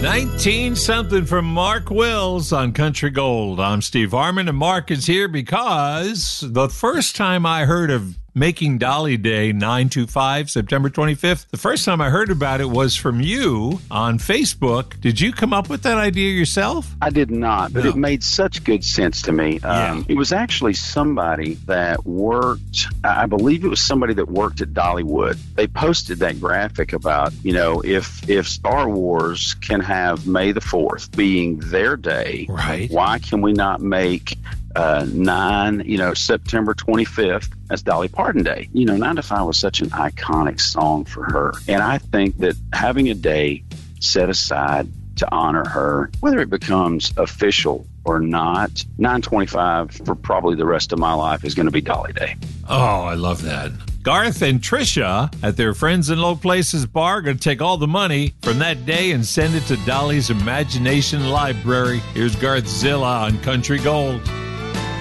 19-something from Mark Wills on Country Gold. I'm Steve Harmon, and Mark is here because the first time I heard of Making Dolly Day 925, September 25th, the first time I heard about it was from you on Facebook. Did you come up with that idea yourself? I did not, but it made such good sense to me. It was actually somebody that worked, I believe it was somebody that worked at Dollywood. They posted that graphic about, if Star Wars can have May the 4th being their day, right? Why can we not make September 25th as Dolly Parton Day? 9 to 5 was such an iconic song for her. And I think that having a day set aside to honor her, whether it becomes official or not, 9/25 for probably the rest of my life is going to be Dolly Day. Oh, I love that. Garth and Trisha at their Friends in Low Places bar are going to take all the money from that day and send it to Dolly's Imagination Library. Here's Garth Zilla on Country Gold.